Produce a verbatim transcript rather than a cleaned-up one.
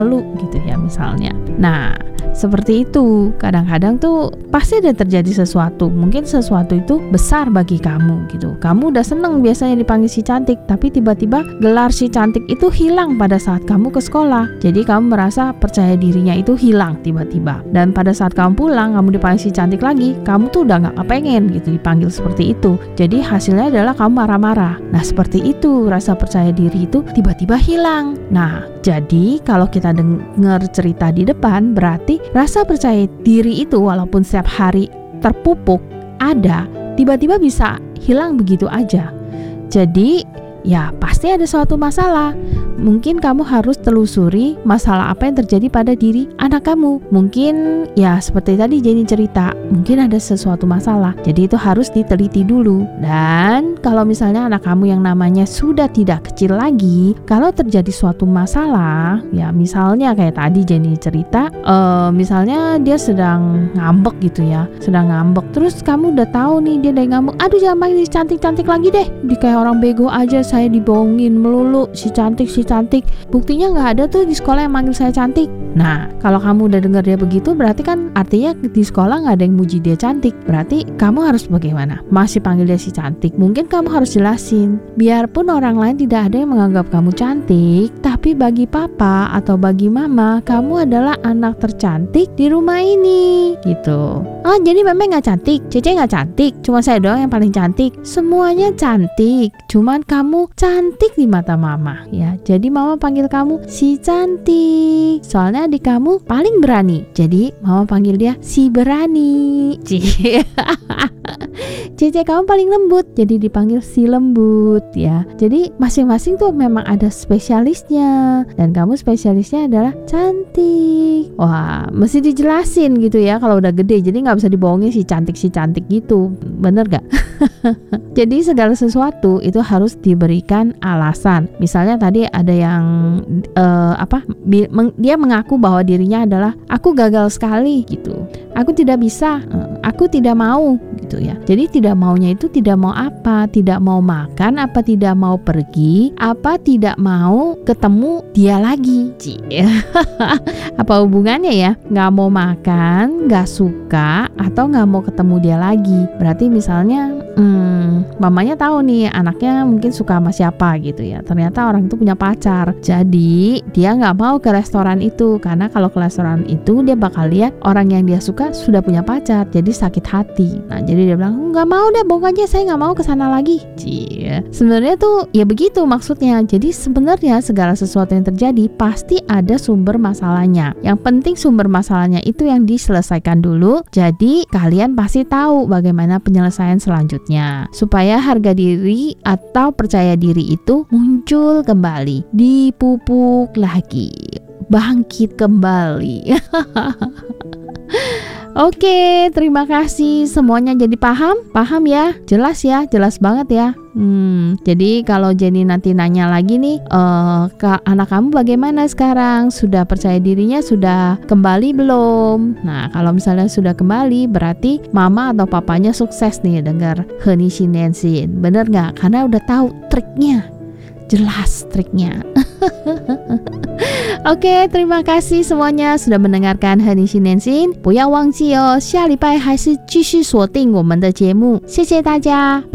malu gitu ya misalnya. Nah, seperti itu. Kadang-kadang tuh pasti ada terjadi sesuatu. Mungkin sesuatu itu besar bagi kamu gitu. Kamu udah seneng biasanya dipanggil si cantik, tapi tiba-tiba gelar si cantik itu hilang pada saat kamu ke sekolah. Jadi kamu merasa percaya dirinya itu hilang tiba-tiba. Dan pada saat kamu pulang, kamu dipanggil si cantik lagi, kamu tuh udah gak kepengen gitu dipanggil seperti itu. Jadi hasilnya adalah kamu marah-marah. Nah, seperti itu rasa percaya diri itu tiba-tiba hilang. Nah, jadi kalau kita dengar cerita di depan, berarti rasa percaya diri itu walaupun setiap hari terpupuk ada, tiba-tiba bisa hilang begitu aja. Jadi ya pasti ada suatu masalah. Mungkin kamu harus telusuri masalah apa yang terjadi pada diri anak kamu. Mungkin ya seperti tadi Jenny cerita, mungkin ada sesuatu masalah. Jadi itu harus diteliti dulu. Dan kalau misalnya anak kamu yang namanya sudah tidak kecil lagi, kalau terjadi suatu masalah, ya misalnya kayak tadi Jenny cerita, uh, misalnya dia sedang ngambek gitu ya, sedang ngambek. Terus kamu udah tahu nih dia dari ngambek, aduh jangan panggil cantik-cantik lagi deh. Di kayak orang bego aja saya dibohongin melulu, si cantik si cantik. Buktinya nggak ada tuh di sekolah yang manggil saya cantik. Nah, kalau kamu udah dengar dia begitu, berarti kan artinya di sekolah nggak ada yang muji dia cantik. Berarti kamu harus bagaimana? Masih panggil dia si cantik? Mungkin kamu harus jelasin, biarpun orang lain tidak ada yang menganggap kamu cantik, tapi bagi papa atau bagi mama, kamu adalah anak tercantik di rumah ini, gitu. Oh, jadi memang nggak cantik, Cece nggak cantik, cuma saya doang yang paling cantik. Semuanya cantik, cuman kamu cantik di mata mama, ya. Jadi mama panggil kamu si cantik. Soalnya adik kamu paling berani. Jadi mama panggil dia si berani. Cece kamu paling lembut, jadi dipanggil si lembut, ya. Jadi masing-masing tuh memang ada spesialisnya, dan kamu spesialisnya adalah cantik. Wah, mesti dijelasin gitu ya kalau udah gede. Jadi nggak bisa dibohongin si cantik si cantik gitu, bener gak? Jadi segala sesuatu itu harus diberikan alasan. Misalnya tadi ada yang uh, apa? Bi- meng- dia mengaku bahwa dirinya adalah aku gagal sekali gitu. Aku tidak bisa, uh, aku tidak mau gitu ya. Jadi tidak maunya itu tidak mau apa? Tidak mau makan, apa tidak mau pergi, apa tidak mau ketemu dia lagi. Apa hubungannya ya? Nggak mau makan, nggak suka, atau nggak mau ketemu dia lagi. Berarti misalnya hmm, mamanya tahu nih anaknya mungkin suka sama siapa gitu ya. Ternyata orang itu punya pacar. Jadi dia nggak mau ke restoran itu, karena kalau ke restoran itu dia bakal lihat orang yang dia suka sudah punya pacar. Jadi sakit hati. Nah, jadi dia bilang nggak mau deh, bohong aja, saya nggak mau kesana lagi. Cie. Sebenarnya tuh ya begitu maksudnya. Jadi sebenarnya segala sesuatu yang terjadi pasti ada sumber masalahnya. Yang penting sumber masalahnya itu yang diselesaikan dulu. Jadi kalian pasti tahu bagaimana penyelesaian selanjutnya, supaya harga diri atau percaya diri itu muncul kembali, dipupuk lagi, bangkit kembali. Oke, terima kasih semuanya. Jadi paham? Paham ya? Jelas ya? Jelas banget ya? Hmm, jadi kalau Jenny nanti nanya lagi nih, uh, ke anak kamu bagaimana sekarang? Sudah percaya dirinya sudah kembali belum? Nah, kalau misalnya sudah kembali, berarti mama atau papanya sukses nih dengar Heni Shinensin. Bener nggak? Karena udah tahu triknya. Jelas triknya. Oke, terima kasih semuanya sudah mendengarkan 和你新年新，不要忘记哦，下礼拜还是继续锁定我们的节目，谢谢大家。